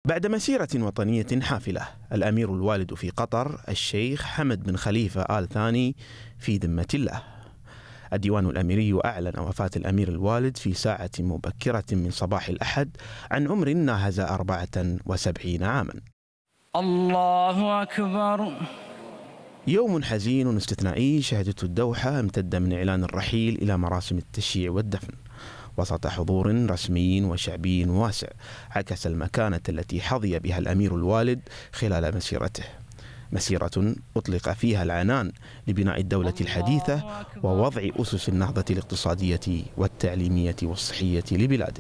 بعد مسيرة وطنية حافلة، الأمير الوالد في قطر الشيخ حمد بن خليفة آل ثاني في ذمة الله. الديوان الأميري أعلن وفاة الأمير الوالد في ساعة مبكرة من صباح الأحد عن عمر ناهز 74 عاما. الله أكبر. يوم حزين واستثنائي شهدته الدوحة امتد من إعلان الرحيل إلى مراسم التشييع والدفن وسط حضور رسمي وشعبي واسع عكس المكانة التي حظي بها الأمير الوالد خلال مسيرته، مسيرة أطلق فيها العنان لبناء الدولة الحديثة ووضع أسس النهضة الاقتصادية والتعليمية والصحية لبلاده.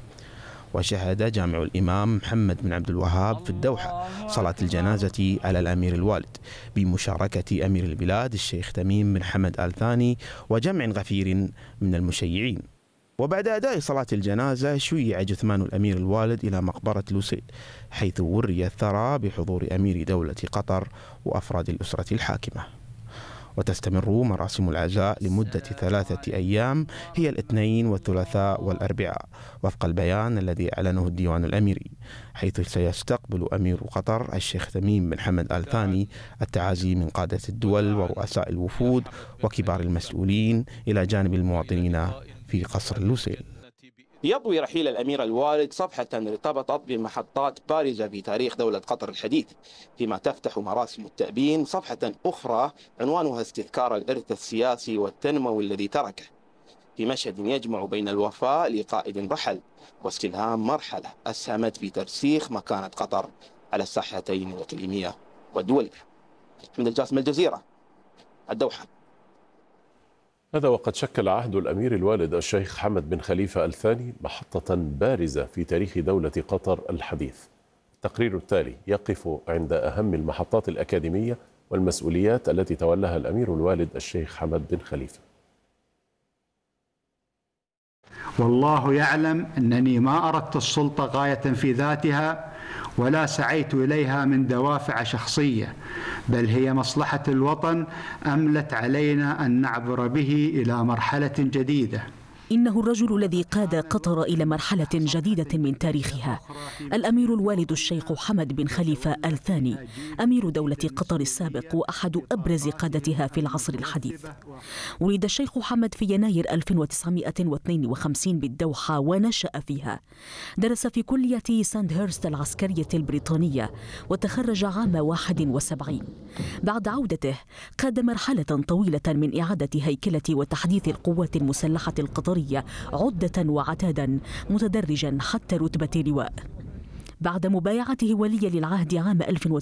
وشهد جامع الإمام محمد بن عبد الوهاب في الدوحة صلاة الجنازة على الأمير الوالد بمشاركة أمير البلاد الشيخ تميم بن حمد آل ثاني وجمع غفير من المشيعين. وبعد أداء صلاة الجنازة شيع جثمان الأمير الوالد إلى مقبرة لوسيل، حيث وري الثرى بحضور أمير دولة قطر وأفراد الأسرة الحاكمة. وتستمر مراسم العزاء لمدة 3 أيام، هي الاثنين والثلاثاء والأربعاء، وفق البيان الذي أعلنه الديوان الأميري، حيث سيستقبل أمير قطر الشيخ تميم بن حمد آل ثاني التعازي من قادة الدول ورؤساء الوفود وكبار المسؤولين إلى جانب المواطنين في قصر لوسيل. يضوي رحيل الأمير الوالد صفحة ارتبطت بمحطات بارزة في تاريخ دولة قطر الحديث، فيما تفتح مراسم التأبين صفحة أخرى عنوانها استذكار الإرث السياسي والتنموي الذي تركه، في مشهد يجمع بين الوفاء لقائد رحل واستلهام مرحلة أسهمت في ترسيخ مكانة قطر على الساحتين الإقليمية والدولية. من الجاسم، الجزيرة، الدوحة. هذا وقد شكل عهد الأمير الوالد الشيخ حمد بن خليفة آل ثاني محطة بارزة في تاريخ دولة قطر الحديث. التقرير التالي يقف عند أهم المحطات الأكاديمية والمسؤوليات التي تولاها الأمير الوالد الشيخ حمد بن خليفة. والله يعلم أنني ما أردت السلطة غاية في ذاتها ولا سعيت إليها من دوافع شخصية، بل هي مصلحة الوطن أملت علينا أن نعبر به إلى مرحلة جديدة. إنه الرجل الذي قاد قطر إلى مرحلة جديدة من تاريخها، الأمير الوالد الشيخ حمد بن خليفة آل ثاني، أمير دولة قطر السابق وأحد أبرز قادتها في العصر الحديث. ولد الشيخ حمد في يناير 1952 بالدوحة ونشأ فيها. درس في كلية ساندهيرست العسكرية البريطانية وتخرج عام 71. بعد عودته قاد مرحلة طويلة من إعادة هيكلة وتحديث القوات المسلحة القطرية عدة وعتادا متدرجا حتى رتبة لواء. بعد مبايعته وليا للعهد عام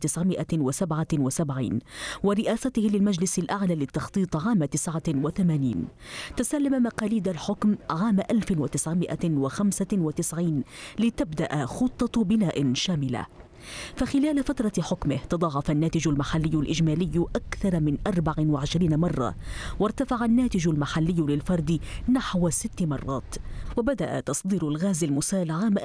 1977 ورئاسته للمجلس الأعلى للتخطيط عام 89، تسلم مقاليد الحكم عام 1995 لتبدأ خطة بناء شاملة. فخلال فترة حكمه تضاعف الناتج المحلي الإجمالي أكثر من 24 مرة، وارتفع الناتج المحلي للفرد نحو 6 مرات، وبدأ تصدير الغاز المسال عام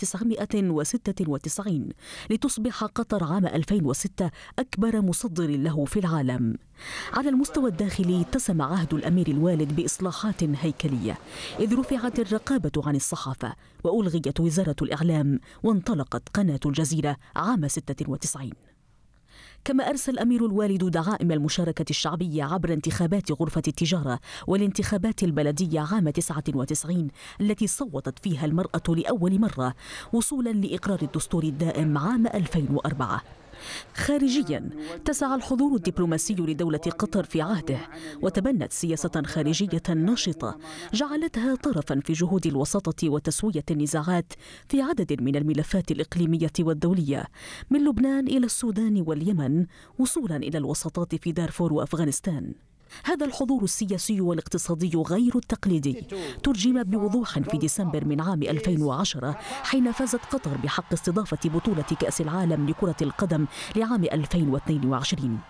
1996 لتصبح قطر عام 2006 أكبر مصدر له في العالم. على المستوى الداخلي اتسم عهد الأمير الوالد بإصلاحات هيكلية، إذ رفعت الرقابة عن الصحافة وألغيت وزارة الإعلام وانطلقت قناة الجزيرة عام 96. كما أرسل الأمير الوالد دعائم المشاركة الشعبية عبر انتخابات غرفة التجارة والانتخابات البلدية عام 99 التي صوتت فيها المرأة لأول مرة، وصولا لإقرار الدستور الدائم عام 2004. خارجيا تسع الحضور الدبلوماسي لدولة قطر في عهده، وتبنت سياسة خارجية نشطة جعلتها طرفا في جهود الوساطة وتسوية النزاعات في عدد من الملفات الإقليمية والدولية، من لبنان إلى السودان واليمن وصولا إلى الوساطات في دارفور وأفغانستان. هذا الحضور السياسي والاقتصادي غير التقليدي ترجم بوضوح في ديسمبر من عام 2010 حين فازت قطر بحق استضافة بطولة كأس العالم لكرة القدم لعام 2022.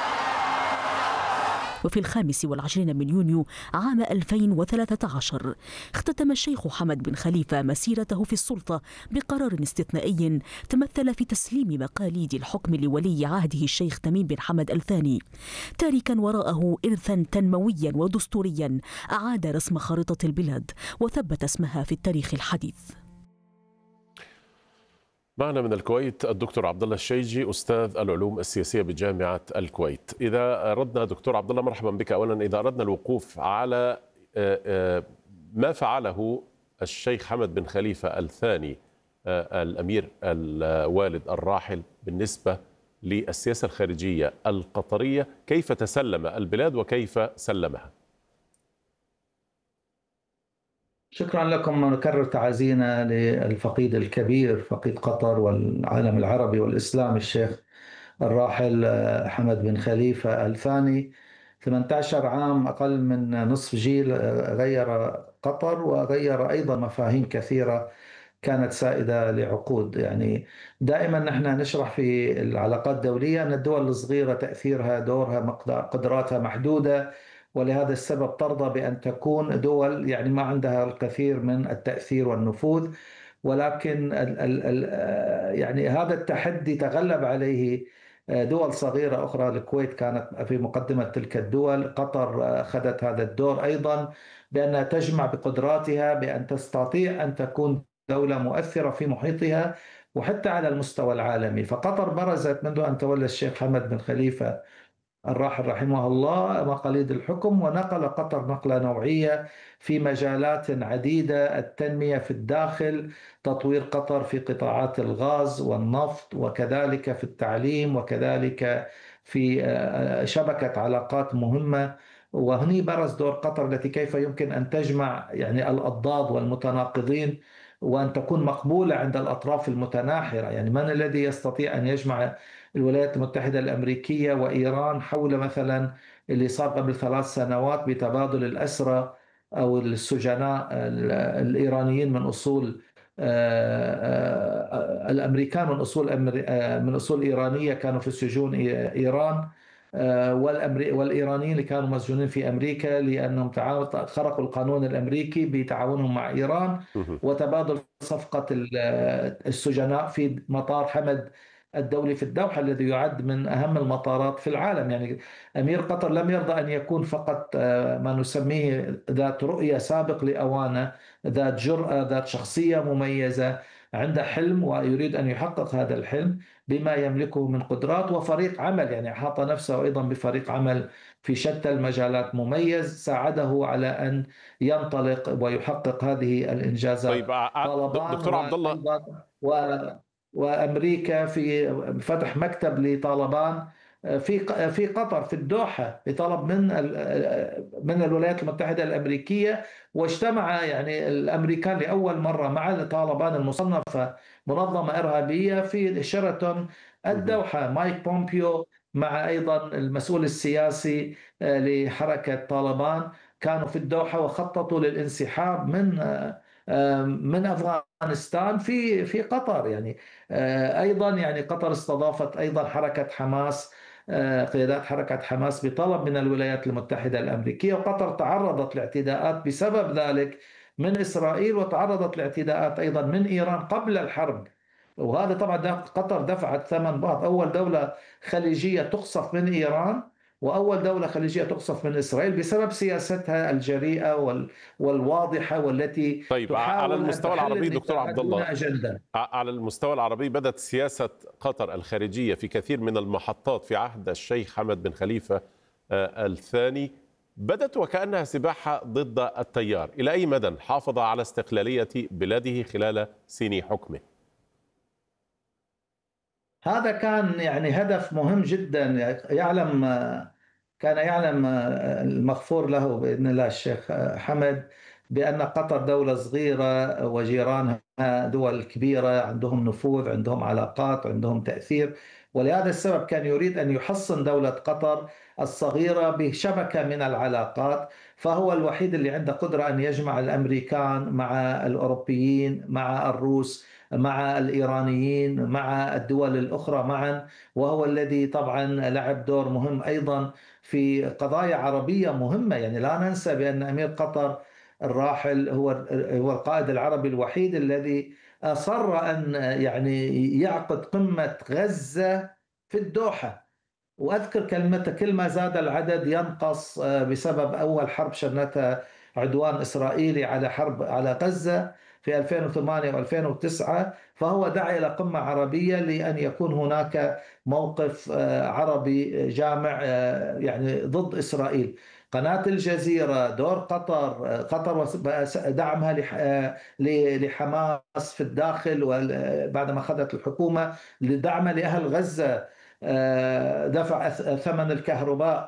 وفي 25 من يونيو عام 2013 اختتم الشيخ حمد بن خليفة مسيرته في السلطة بقرار استثنائي تمثل في تسليم مقاليد الحكم لولي عهده الشيخ تميم بن حمد آل ثاني، تاركا وراءه إرثا تنمويا ودستوريا أعاد رسم خارطة البلاد وثبت اسمها في التاريخ الحديث. معنا من الكويت الدكتور عبد الله الشيجي، أستاذ العلوم السياسية بجامعة الكويت. إذا أردنا دكتور عبد الله، مرحبا بك. أولا، إذا أردنا الوقوف على ما فعله الشيخ حمد بن خليفة الثاني الأمير الوالد الراحل بالنسبة للسياسة الخارجية القطرية، كيف تسلم البلاد وكيف سلمها؟ شكرا لكم، ونكرر تعازينا للفقيد الكبير، فقيد قطر والعالم العربي والإسلامي، الشيخ الراحل حمد بن خليفة الثاني. 18 عام، أقل من نصف جيل، غير قطر وغير أيضا مفاهيم كثيرة كانت سائدة لعقود. يعني دائما نحن نشرح في العلاقات الدولية أن الدول الصغيرة تأثيرها، دورها، قدراتها محدودة، ولهذا السبب ترضى بأن تكون دول يعني ما عندها الكثير من التأثير والنفوذ. ولكن يعني هذا التحدي تغلب عليه دول صغيرة أخرى. الكويت كانت في مقدمة تلك الدول، قطر أخذت هذا الدور أيضا، بأنها تجمع بقدراتها بأن تستطيع أن تكون دولة مؤثرة في محيطها وحتى على المستوى العالمي. فقطر برزت منذ أن تولى الشيخ حمد بن خليفة الراحل رحمه الله مقاليد الحكم، ونقل قطر نقلة نوعية في مجالات عديدة: التنمية في الداخل، تطوير قطر في قطاعات الغاز والنفط، وكذلك في التعليم، وكذلك في شبكة علاقات مهمة. وهني برز دور قطر التي كيف يمكن أن تجمع يعني الأضداد والمتناقضين، وأن تكون مقبولة عند الأطراف المتناحرة. يعني من الذي يستطيع أن يجمع الولايات المتحدة الأمريكية وإيران حول مثلا اللي صار قبل 3 سنوات بتبادل الأسرى أو السجناء الإيرانيين من أصول الأمريكان من أصول إيرانية كانوا في سجون إيران، والإيرانيين اللي كانوا مسجونين في أمريكا لأنهم خرقوا القانون الأمريكي بتعاونهم مع إيران، وتبادل صفقة السجناء في مطار حمد الدولي في الدوحة الذي يعد من أهم المطارات في العالم. يعني أمير قطر لم يرضى أن يكون فقط ما نسميه ذات رؤية سابق لأوانه، ذات جرأة، ذات شخصية مميزة، عنده حلم ويريد أن يحقق هذا الحلم بما يملكه من قدرات وفريق عمل. يعني أحاط نفسه أيضا بفريق عمل في شتى المجالات مميز ساعده على أن ينطلق ويحقق هذه الإنجازات. طيب دكتور عبد الله، وأمريكا في فتح مكتب لطالبان في قطر في الدوحة بطلب من الولايات المتحدة الأمريكية، واجتمع يعني الأمريكان لأول مرة مع طالبان المصنفة منظمة إرهابية في شيراتون الدوحة. مايك بومبيو مع أيضا المسؤول السياسي لحركة طالبان كانوا في الدوحة وخططوا للانسحاب من أفغانستان في قطر. يعني أيضا يعني قطر استضافت أيضا حركة حماس، قيادات حركة حماس بطلب من الولايات المتحدة الأمريكية، وقطر تعرضت لاعتداءات بسبب ذلك من إسرائيل، وتعرضت لاعتداءات أيضا من إيران قبل الحرب. وهذا طبعا قطر دفعت ثمن بعض. أول دولة خليجية تقصف من إيران، وأول دولة خليجية تقصف من إسرائيل بسبب سياستها الجريئة والواضحة والتي طيب على المستوى العربي دكتور عبد الله، أجندة. على المستوى العربي بدأت سياسة قطر الخارجية في كثير من المحطات في عهد الشيخ حمد بن خليفة الثاني بدت وكأنها سباحة ضد التيار. إلى أي مدى حافظ على استقلالية بلاده خلال سنين حكمه؟ هذا كان يعني هدف مهم جدا. كان يعلم المغفور له بإذن الله الشيخ حمد بأن قطر دولة صغيرة وجيرانها دول كبيرة، عندهم نفوذ، عندهم علاقات، عندهم تأثير، ولهذا السبب كان يريد أن يحصن دولة قطر الصغيرة بشبكة من العلاقات. فهو الوحيد اللي عنده قدرة أن يجمع الأمريكان مع الأوروبيين مع الروس مع الإيرانيين مع الدول الأخرى معا، وهو الذي طبعا لعب دور مهم أيضا في قضايا عربية مهمة. يعني لا ننسى بأن أمير قطر الراحل هو القائد العربي الوحيد الذي أصر أن يعني يعقد قمة غزة في الدوحة. وأذكر كل ما زاد العدد ينقص بسبب أول حرب شنتها عدوان إسرائيلي على غزة، في 2008 و2009، فهو دعا إلى قمة عربية لأن يكون هناك موقف عربي جامع يعني ضد إسرائيل. قناة الجزيرة، دور قطر دعمها لحماس في الداخل بعدما أخذت الحكومة، لدعمها لأهل غزة، دفع ثمن الكهرباء،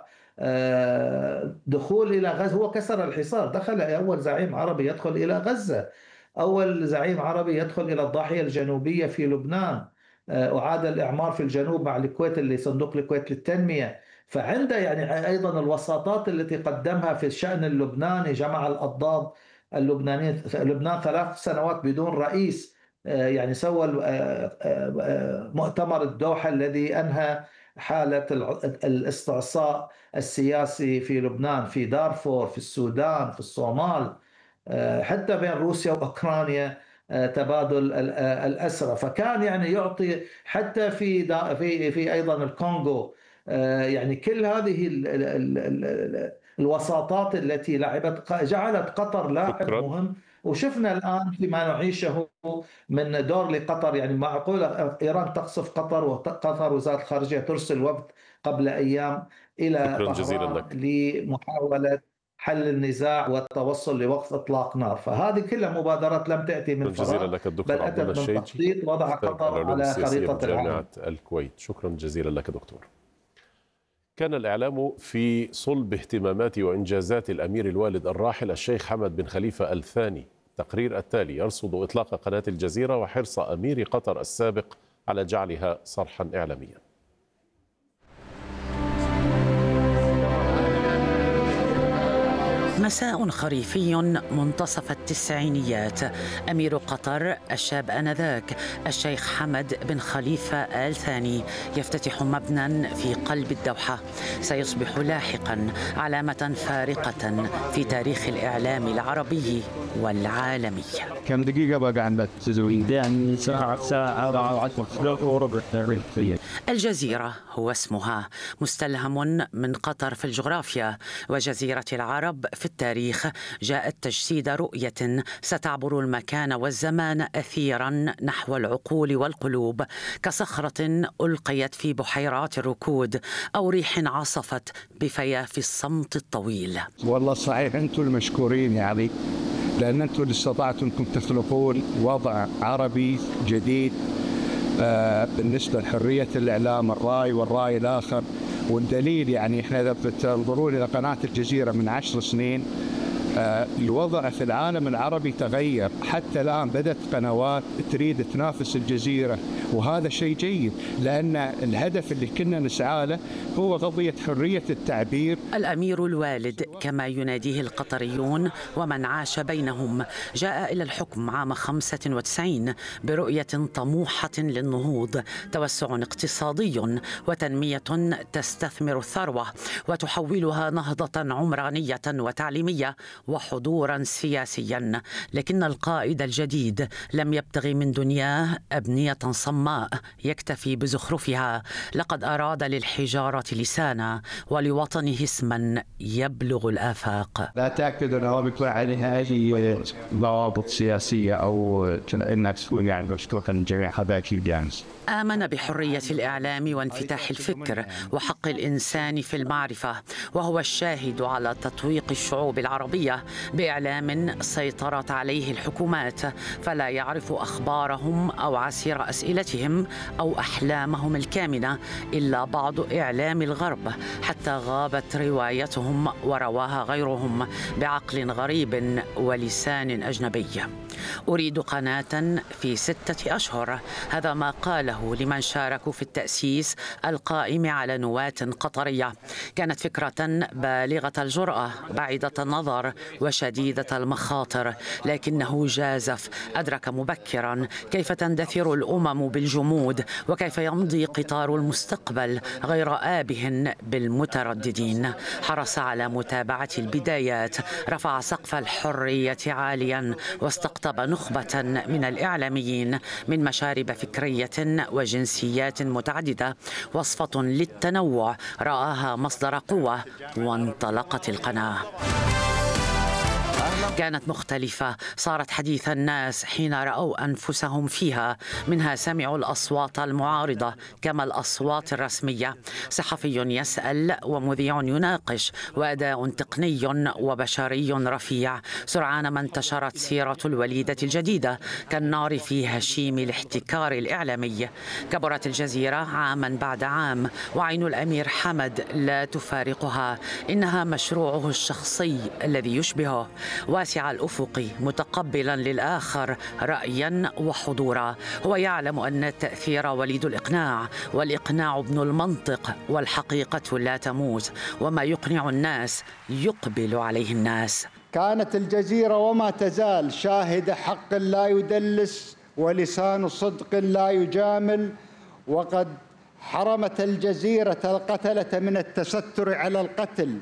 دخول إلى غزة. هو كسر الحصار، دخل أول زعيم عربي يدخل إلى غزة، أول زعيم عربي يدخل إلى الضاحية الجنوبية في لبنان، أعاد الإعمار في الجنوب مع الكويت اللي صندوق الكويت للتنمية. فعنده يعني أيضا الوساطات التي قدمها في الشأن اللبناني، جمع الأضداد اللبنانيين. لبنان 3 سنوات بدون رئيس، يعني سوى مؤتمر الدوحة الذي أنهى حالة الاستعصاء السياسي في لبنان، في دارفور، في السودان، في الصومال، حتى بين روسيا وأوكرانيا تبادل الأسرى. فكان يعني يعطي حتى في أيضا الكونغو، يعني كل هذه الوساطات التي جعلت قطر لاعب مهم. وشفنا الآن فيما نعيشه من دور لقطر، يعني معقول إيران تقصف قطر، وقطر وزارة الخارجية ترسل وفد قبل أيام إلى طهران لمحاولة حل النزاع والتوصل لوقف إطلاق نار. فهذه كلها مبادرات لم تأتي من فراغ، بل أتت من تخطيط وضع قطر على خريطة العالم. الكويت. شكرا جزيلا لك دكتور. كان الإعلام في صلب اهتمامات وإنجازات الأمير الوالد الراحل الشيخ حمد بن خليفة الثاني. التقرير التالي يرصد إطلاق قناة الجزيرة وحرص أمير قطر السابق على جعلها صرحا إعلاميا. مساء خريفي منتصف التسعينيات. أمير قطر الشاب آنذاك الشيخ حمد بن خليفة آل ثاني يفتتح مبنى في قلب الدوحة سيصبح لاحقا علامة فارقة في تاريخ الإعلام العربي والعالمي. كم دقيقة بقى عندك تزوين؟ ساعة. الجزيرة هو اسمها، مستلهم من قطر في الجغرافيا وجزيرة العرب في التاريخ. جاءت تجسيد رؤية ستعبر المكان والزمان أثيرا نحو العقول والقلوب، كصخرة ألقيت في بحيرات الركود أو ريح عصفت بفياف الصمت الطويل. والله صحيح أنتم المشكورين يعني، لأن أنتم اللي استطعتم أنكم تخلقون وضع عربي جديد بالنسبة لحرية الإعلام، الرأي والرأي الآخر. والدليل يعني إحنا إذا بتنظرون إلى قناة الجزيرة من 10 سنين الوضع في العالم العربي تغير. حتى الآن بدأت قنوات تريد تنافس الجزيرة، وهذا شيء جيد، لأن الهدف اللي كنا نسعى له هو قضية حرية التعبير. الأمير الوالد كما يناديه القطريون ومن عاش بينهم جاء إلى الحكم عام 95 برؤية طموحة للنهوض، توسع اقتصادي وتنمية تستثمر الثروة وتحولها نهضة عمرانية وتعليمية وحضورا سياسيا. لكن القائد الجديد لم يبتغي من دنياه أبنية صماء يكتفي بزخرفها، لقد أراد للحجارة لسانا ولوطنه اسما يبلغ الآفاق. لا تأكد أنه بيكون عليها أي ضوابط سياسية أو إنك تكون يعني مفتوحا للجميع. هذا أكيد يعني. آمن بحرية الإعلام وانفتاح الفكر وحق الإنسان في المعرفة، وهو الشاهد على تطويق الشعوب العربية بإعلام سيطرت عليه الحكومات، فلا يعرف أخبارهم أو عسير أسئلتهم أو أحلامهم الكامنة إلا بعض إعلام الغرب، حتى غابت روايتهم ورواها غيرهم بعقل غريب ولسان أجنبي. أريد قناة في 6 أشهر، هذا ما قاله لمن شاركوا في التأسيس القائم على نواة قطرية. كانت فكرة بالغة الجرأة، بعيدة النظر وشديدة المخاطر، لكنه جازف. أدرك مبكرا كيف تندثر الأمم بالجمود، وكيف يمضي قطار المستقبل غير آبه بالمترددين. حرص على متابعة البدايات، رفع سقف الحرية عاليا، واستقطب نخبة من الإعلاميين من مشارب فكرية وجنسيات متعددة، وصفة للتنوع رآها مصدر قوة، وانطلقت القناة. كانت مختلفة، صارت حديث الناس حين رأوا أنفسهم فيها، منها سمعوا الأصوات المعارضة كما الأصوات الرسمية. صحفي يسأل ومذيع يناقش، وأداء تقني وبشري رفيع. سرعان ما انتشرت سيرة الوليدة الجديدة كالنار في هشيم الاحتكار الإعلامي. كبرت الجزيرة عاما بعد عام، وعين الأمير حمد لا تفارقها. إنها مشروعه الشخصي الذي يشبهه، واسع الأفق، متقبلا للآخر رأيا وحضورا. هو يعلم أن التأثير وليد الإقناع، والإقناع ابن المنطق، والحقيقة لا تموت، وما يقنع الناس يقبل عليه الناس. كانت الجزيرة وما تزال شاهد حق لا يدلس ولسان صدق لا يجامل، وقد حرمت الجزيرة القتلة من التستر على القتل،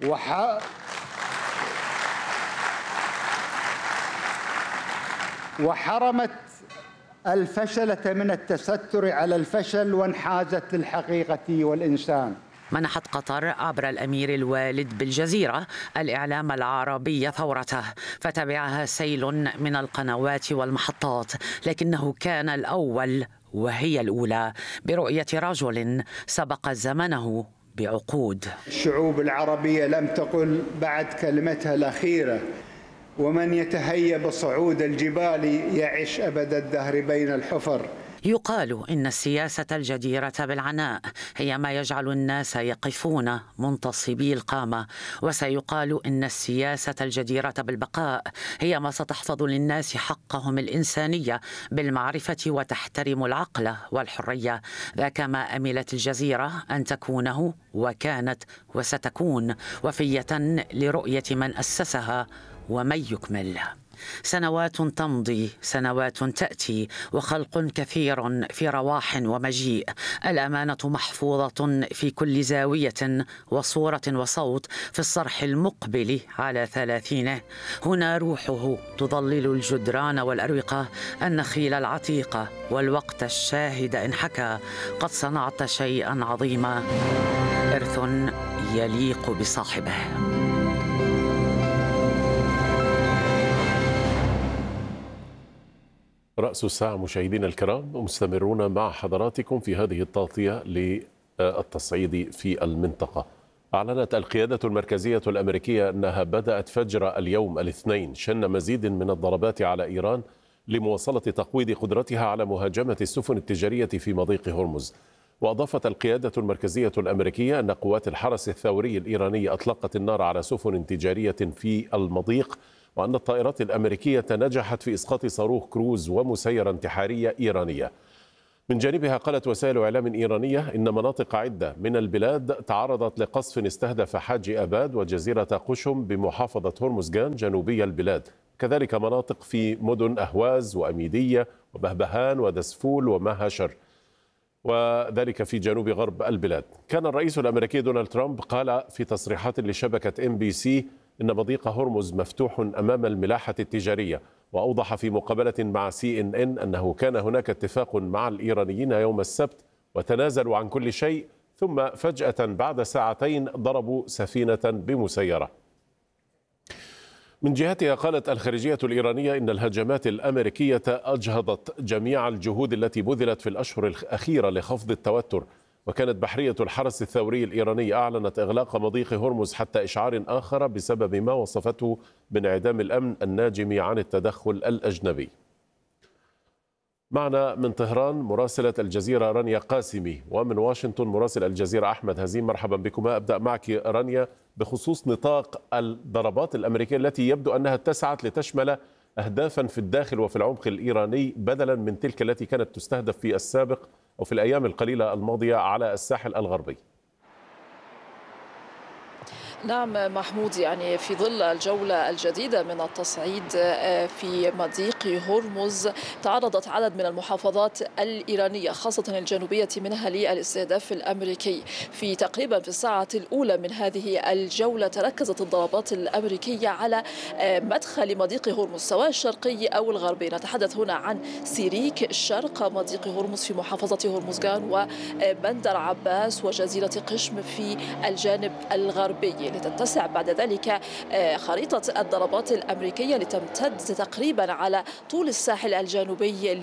وحرمت الفشلة من التستر على الفشل، وانحازت للحقيقة والإنسان. منحت قطر عبر الأمير الوالد بالجزيرة الإعلام العربي ثورته، فتبعها سيل من القنوات والمحطات، لكنه كان الأول وهي الأولى، برؤية رجل سبق زمنه بعقود. الشعوب العربية لم تقل بعد كلمتها الأخيرة: ومن يتهيب صعود الجبال يعش أبد الدهر بين الحفر. يقال إن السياسة الجديرة بالعناء هي ما يجعل الناس يقفون منتصبي القامة، وسيقال إن السياسة الجديرة بالبقاء هي ما ستحفظ للناس حقهم الإنسانية بالمعرفة وتحترم العقل والحرية. ذاك ما أملت الجزيرة أن تكونه، وكانت وستكون وفية لرؤية من أسسها ومن يكمل. سنوات تمضي، سنوات تأتي، وخلق كثير في رواح ومجيء. الأمانة محفوظة في كل زاوية وصورة وصوت في الصرح المقبل على 30. هنا روحه تظلل الجدران والأروقة، النخيل العتيقة والوقت الشاهد إن حكى: قد صنعت شيئا عظيما. إرث يليق بصاحبه. رأس الساعة مشاهدينا الكرام، ومستمرون مع حضراتكم في هذه التغطية للتصعيد في المنطقة. أعلنت القيادة المركزية الأمريكية أنها بدأت فجر اليوم الاثنين شن مزيد من الضربات على إيران لمواصلة تقويض قدرتها على مهاجمة السفن التجارية في مضيق هرمز. وأضافت القيادة المركزية الأمريكية أن قوات الحرس الثوري الإيراني أطلقت النار على سفن تجارية في المضيق، وأن الطائرات الأمريكية نجحت في إسقاط صاروخ كروز ومسيرة انتحارية إيرانية. من جانبها قالت وسائل إعلام إيرانية إن مناطق عدة من البلاد تعرضت لقصف استهدف حاجي أباد وجزيرة قشم بمحافظة هرمزغان جنوبي البلاد، كذلك مناطق في مدن أهواز وأميدية وبهبهان ودسفول ومهشر، وذلك في جنوب غرب البلاد. كان الرئيس الأمريكي دونالد ترامب قال في تصريحات لشبكة MBC إن مضيق هرمز مفتوح أمام الملاحة التجارية، وأوضح في مقابلة مع CNN أنه كان هناك اتفاق مع الإيرانيين يوم السبت وتنازلوا عن كل شيء، ثم فجأة بعد ساعتين ضربوا سفينة بمسيرة. من جهتها قالت الخارجية الإيرانية إن الهجمات الأمريكية أجهضت جميع الجهود التي بذلت في الأشهر الأخيرة لخفض التوتر. وكانت بحرية الحرس الثوري الإيراني أعلنت إغلاق مضيق هرمز حتى إشعار آخر بسبب ما وصفته بانعدام الأمن الناجم عن التدخل الأجنبي. معنا من طهران مراسلة الجزيرة رانيا قاسمي، ومن واشنطن مراسل الجزيرة أحمد هزيم. مرحبا بكما. أبدأ معك رانيا بخصوص نطاق الضربات الأمريكية التي يبدو أنها اتسعت لتشمل أهدافا في الداخل وفي العمق الإيراني بدلا من تلك التي كانت تستهدف في السابق أو في الأيام القليلة الماضية على الساحل الغربي. نعم محمود، يعني في ظل الجولة الجديدة من التصعيد في مضيق هرمز تعرضت عدد من المحافظات الإيرانية خاصة الجنوبية منها للاستهداف الأمريكي. في تقريبا في الساعة الأولى من هذه الجولة تركزت الضربات الأمريكية على مدخل مضيق هرمز سواء الشرقي أو الغربي. نتحدث هنا عن سيريك شرق مضيق هرمز في محافظة هرمزغان وبندر عباس وجزيرة قشم في الجانب الغربي. لتتسع بعد ذلك خريطة الضربات الأمريكية لتمتد تقريبا على طول الساحل الجنوبي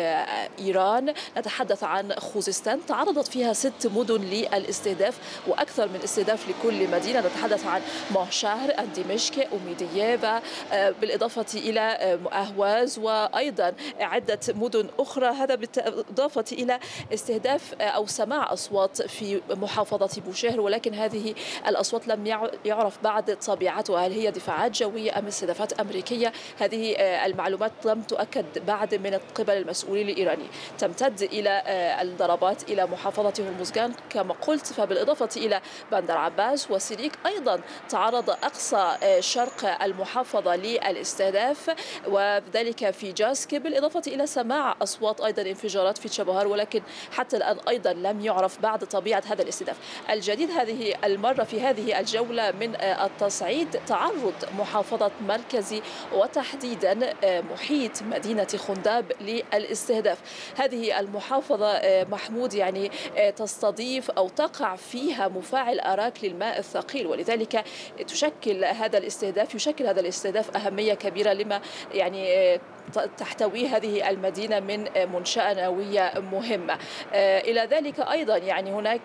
لإيران. نتحدث عن خوزستان تعرضت فيها 6 مدن للاستهداف وأكثر من استهداف لكل مدينة. نتحدث عن مهشهر، أنديمشك، أوميدييفا، بالإضافة إلى أهواز وأيضا عدة مدن أخرى. هذا بالإضافة إلى استهداف أو سماع أصوات في محافظة بوشهر، ولكن هذه الأصوات لم يعرف بعد طبيعتها، هل هي دفاعات جوية أم استهدافات أمريكية. هذه المعلومات لم تؤكد بعد من قبل المسؤولين الإيراني. تمتد إلى الضربات إلى محافظة هرمزغان كما قلت، فبالإضافة إلى بندر عباس وسيريك أيضا تعرض أقصى شرق المحافظة للاستهداف، وذلك في جاسك، بالإضافة إلى سماع أصوات أيضا انفجارات في تشابهار، ولكن حتى الآن أيضا لم يعرف بعد طبيعة هذا الاستهداف. الجديد هذه المرة في هذه الجولة من التصعيد تعرض محافظة مركزي وتحديدا محيط مدينة خنداب للاستهداف. هذه المحافظة محمود يعني تستضيف أو تقع فيها مفاعل أراك للماء الثقيل، ولذلك يشكل هذا الاستهداف أهمية كبيرة لما يعني تحتوي هذه المدينة من منشأة نووية مهمة. إلى ذلك أيضا يعني هناك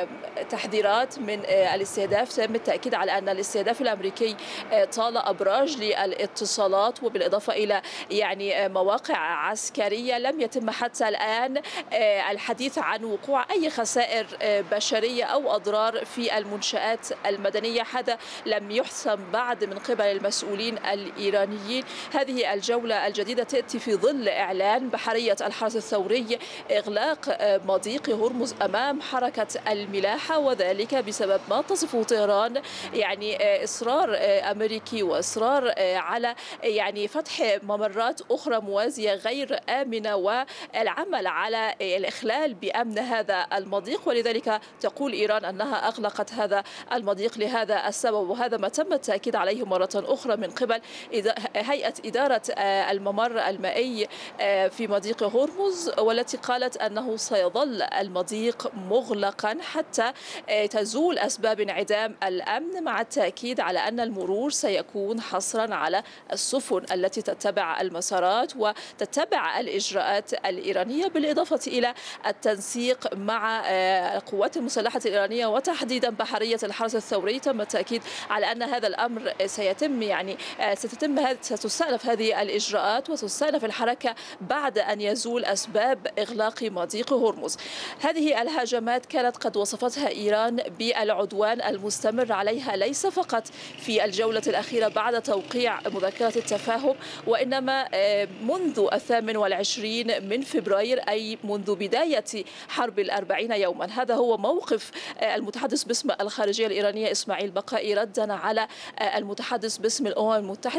تحذيرات من الاستهداف. تم التأكيد على أن الاستهداف الأمريكي طال أبراج للاتصالات، وبالإضافة إلى يعني مواقع عسكرية. لم يتم حتى الآن الحديث عن وقوع أي خسائر بشرية أو أضرار في المنشآت المدنية، هذا لم يحسم بعد من قبل المسؤولين الإيرانيين. هذه الجولة الجديدة تأتي في ظل إعلان بحرية الحرس الثوري إغلاق مضيق هرمز أمام حركة الملاحة، وذلك بسبب ما تصفه طهران يعني إصرار أمريكي وإصرار على يعني فتح ممرات أخرى موازية غير آمنة والعمل على الإخلال بأمن هذا المضيق. ولذلك تقول إيران أنها أغلقت هذا المضيق لهذا السبب، وهذا ما تم التأكيد عليه مرة أخرى من قبل هيئة إدارة الممر المائي في مضيق هرمز، والتي قالت أنه سيظل المضيق مغلقا حتى تزول أسباب انعدام الأمن، مع التأكيد على أن المرور سيكون حصرا على السفن التي تتبع المسارات وتتبع الإجراءات الإيرانية، بالإضافة إلى التنسيق مع القوات المسلحة الإيرانية وتحديدا بحرية الحرس الثوري. تم التأكيد على أن هذا الأمر ستستأنف هذه الإجراءات وتستأنف الحركة بعد أن يزول أسباب إغلاق مضيق هرمز. هذه الهجمات كانت قد وصفتها إيران بالعدوان المستمر عليها، ليس فقط في الجولة الأخيرة بعد توقيع مذكرة التفاهم، وإنما منذ 28 من فبراير، أي منذ بداية حرب 40 يوما. هذا هو موقف المتحدث باسم الخارجية الإيرانية إسماعيل بقائي ردا على المتحدث باسم الأمم المتحدة